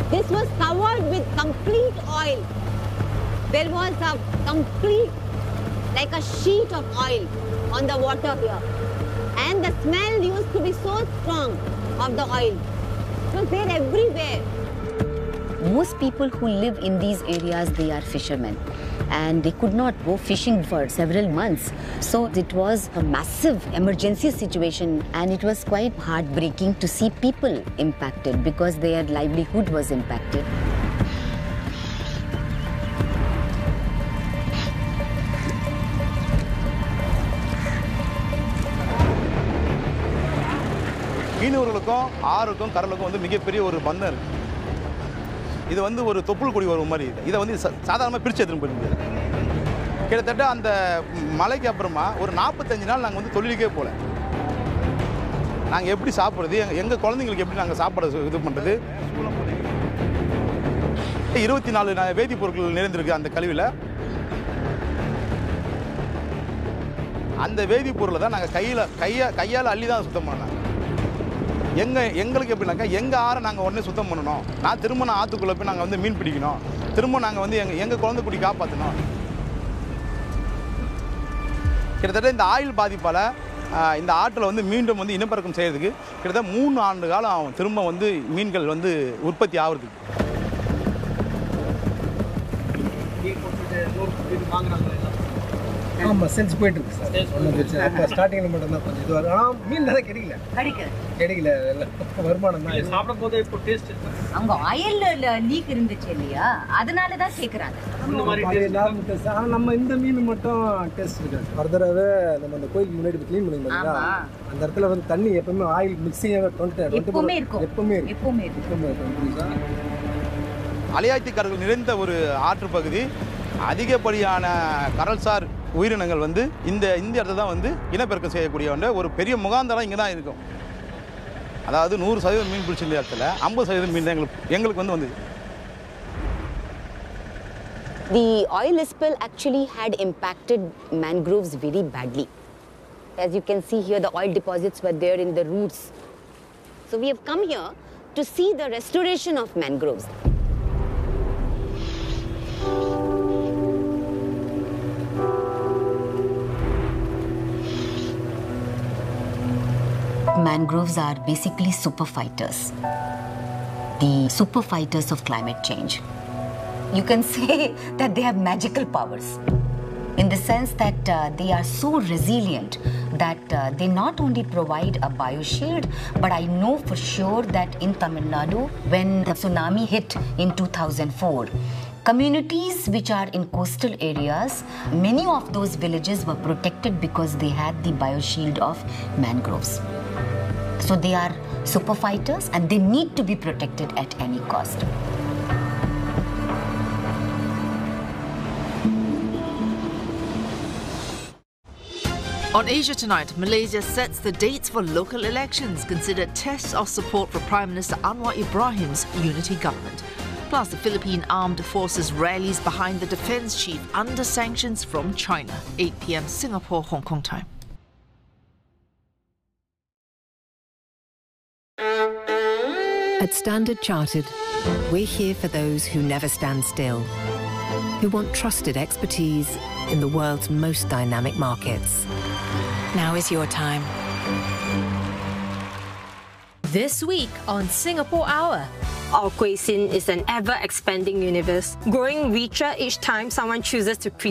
This was covered with complete oil. There was a complete, like a sheet of oil on the water here. And the smell used to be so strong of the oil. It was there everywhere. Most people who live in these areas, they are fishermen. And they could not go fishing for several months. So it was a massive emergency situation, and it was quite heartbreaking to see people impacted because their livelihood was impacted. மீனவர்களுக்கும் ஆறுக்கும் கடலுக்கும் வந்து மிகப்பெரிய ஒரு பந்தம் இருக்கு. இது வந்து ஒரு தொப்புள் கொடி வரும் மாதிரி. இதை வந்து சாதாரணமாக பிரித்து எடுத்துன்னு போயிருந்தது. கிட்டத்தட்ட அந்த மலைக்கு அப்புறமா ஒரு 45 நாள் நாங்கள் வந்து தொழிலுக்கே போகல. நாங்கள் எப்படி சாப்பிட்றது, எங்கள் குழந்தைங்களுக்கு எப்படி நாங்கள் சாப்பாடு இது பண்ணுறது. 24 வேதிப்பொருட்கள் நிறைந்திருக்கு அந்த கழிவில். அந்த வேதிப்பொருளை தான் நாங்கள் கையால் அள்ளி தான் சுத்தம் பண்ணோம். எங்களுக்கு எப்படின்னாக்கா எங்கள் ஆறை நாங்கள் உடனே சுத்தம் பண்ணணும். நான் திரும்ப ஆற்றுக்குள்ளே போய் நாங்கள் வந்து மீன் பிடிக்கணும். திரும்ப நாங்கள் வந்து எங்கள் குழந்தை குடி காப்பாற்றணும். கிட்டத்தட்ட இந்த ஆயில் பாதிப்பால் இந்த ஆற்றில் வந்து மீண்டும் வந்து இனப்பெருக்கம் செய்கிறதுக்கு கிட்டத்தட்ட 3 ஆண்டு காலம் ஆகும். திரும்ப வந்து மீன்கள் வந்து உற்பத்தி ஆகிறதுக்கு. ஆமாம், செஞ்சு போயிட்டு இருக்கு சார். அப்போ ஸ்டார்டிங்கில் மட்டும்தான் கொஞ்சம் இது வரும். ஆனால் மீன் நிறைய கிடைக்கல வருமானம் தான். சாப்பிடும் போது இப்போ டேஸ்ட் அவங்க ஆயில்ல லீக் இருந்துச்சு இல்லையா, அதனால தான் கேட்குறாங்க. ஆனால் நம்ம இந்த மீன் மட்டும் டேஸ்ட் இருக்காது. ஃபர்தராகவே நம்ம அந்த கோயிலுக்கு முன்னாடி க்ளீன் பண்ணிங்களா, அந்த இடத்துல வந்து தண்ணி எப்பவுமே ஆயில் மிக்சிங்காக எப்பவுமே இருக்கும். அலையாத்திக்காரர்கள் நிறைந்த ஒரு ஆற்று பகுதி. அதிகப்படியான கடல்சார் உயிரினங்கள் வந்து இந்த இடத்துல தான் வந்து இனப்பெருக்கம் செய்யக்கூடிய ஒரு பெரிய முகாந்தரம் இங்கே தான் இருக்கும். அதாவது 100% மீன் பிடிச்சிருந்த இடத்துல 50% மீன் தான் எங்களுக்கு வந்து வந்தது. The oil spill actually had impacted mangroves very badly. As you can see here, the oil deposits were there in the roots. So we have come here to see the restoration of mangroves. Mangroves are basically super fighters, the super fighters of climate change. You can say that they have magical powers in the sense that they are so resilient that they not only provide a bioshield, but I know for sure that in Tamil Nadu, when the tsunami hit in 2004, communities which are in coastal areas, many of those villages were protected because they had the bioshield of mangroves. So they are super fighters and they need to be protected at any cost. On Asia Tonight, Malaysia sets the dates for local elections considered tests of support for Prime Minister Anwar Ibrahim's unity government. Plus, the Philippine Armed Forces rallies behind the defence chief under sanctions from China. 8 p.m. Singapore, Hong Kong time. At Standard Chartered, we're here for those who never stand still, who want trusted expertise in the world's most dynamic markets. Now is your time. This week on Singapore Hour. Our cuisine is an ever-expanding universe, growing richer each time someone chooses to